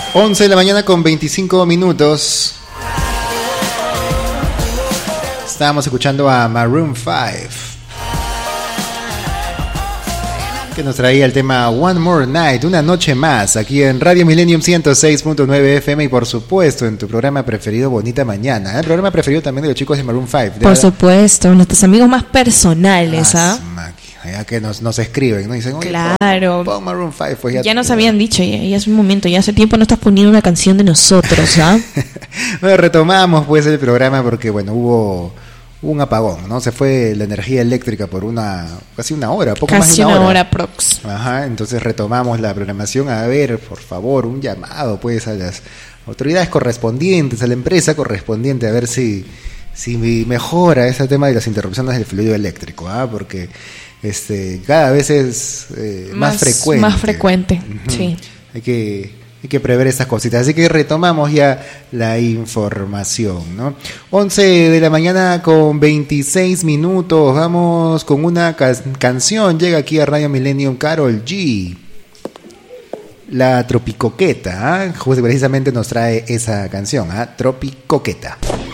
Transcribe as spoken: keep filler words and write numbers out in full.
once de la mañana con veinticinco minutos. Estábamos escuchando a Maroon five, que nos traía el tema One More Night, una noche más, aquí en Radio Millennium ciento seis punto nueve F M y por supuesto en tu programa preferido, Bonita Mañana, el programa preferido también de los chicos de Maroon five. Por supuesto, nuestros amigos más personales, ¿ah? ¿eh? Ya que nos, nos escriben, ¿no? Dicen, oye, claro. pon, pon Maroon five, pues ya, ya nos habían dicho, ya, ya es un momento, ya hace tiempo no estás poniendo una canción de nosotros, ¿ah? Bueno, retomamos pues el programa porque, bueno, hubo un apagón, ¿no? Se fue la energía eléctrica por una, casi una hora, poco casi más de una, una hora. hora prox. Ajá, entonces retomamos la programación. A ver, por favor, un llamado pues a las autoridades correspondientes, a la empresa correspondiente, a ver si, si mejora ese tema de las interrupciones del fluido eléctrico, ¿ah? Porque este cada vez es eh, más, más frecuente. Más frecuente, uh-huh. Sí. Hay que... Hay que prever estas cositas, así que retomamos ya la información, ¿no? once de la mañana con veintiséis minutos, vamos con una ca- canción, llega aquí a Radio Millennium Karol G, la Tropicoqueta, ¿eh? Justo precisamente nos trae esa canción, ¿eh? Tropicoqueta.